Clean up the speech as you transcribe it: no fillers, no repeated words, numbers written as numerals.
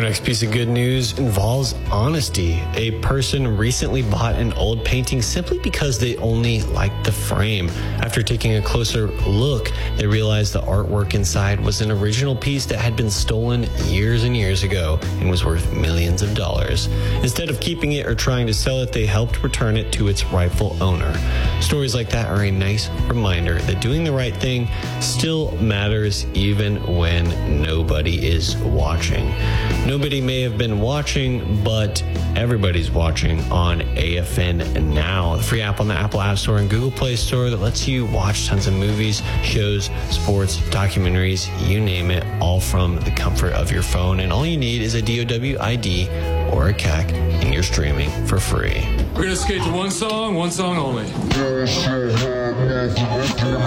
next piece of good news involves honesty. A person recently bought an old painting simply because they only liked the frame. After taking a closer look, they realized the artwork inside was an original piece that had been stolen years and years ago and was worth millions of dollars. Instead of keeping it or trying to sell it, they helped return it to its rightful owner. Stories like that are a nice reminder that doing the right thing still matters even when nobody is watching. Nobody may have been watching, but everybody's watching on AFN Now, the free app on the Apple App Store and Google Play Store that lets you watch tons of movies, shows, sports, documentaries, you name it, all from the comfort of your phone. And all you need is a DOW ID or a CAC, and you're streaming for free. We're going to skate to one song only.